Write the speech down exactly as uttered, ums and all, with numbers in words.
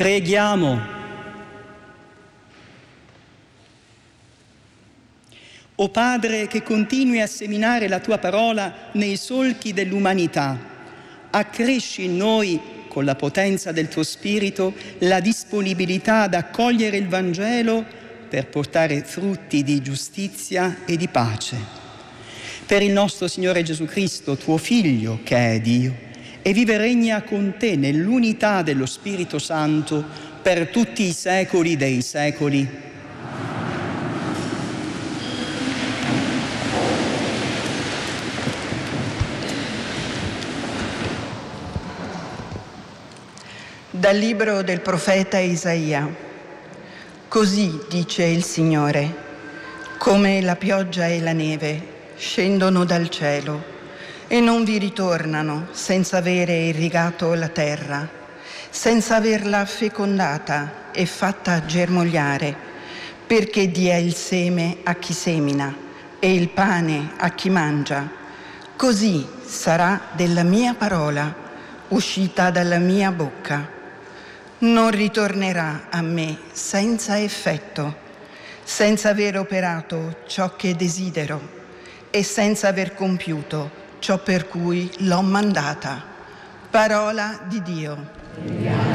Preghiamo. O Padre, che continui a seminare la tua parola nei solchi dell'umanità, accresci in noi, con la potenza del tuo Spirito, la disponibilità ad accogliere il Vangelo per portare frutti di giustizia e di pace. Per il nostro Signore Gesù Cristo, tuo Figlio, che è Dio, e vive e regna con te nell'unità dello Spirito Santo per tutti i secoli dei secoli. Dal libro del profeta Isaia. Così dice il Signore: come la pioggia e la neve scendono dal cielo e non vi ritornano senza avere irrigato la terra, senza averla fecondata e fatta germogliare, perché dia il seme a chi semina e il pane a chi mangia. Così sarà della mia parola uscita dalla mia bocca. Non ritornerà a me senza effetto, senza aver operato ciò che desidero e senza aver compiuto ciò per cui l'ho mandata. Parola di Dio.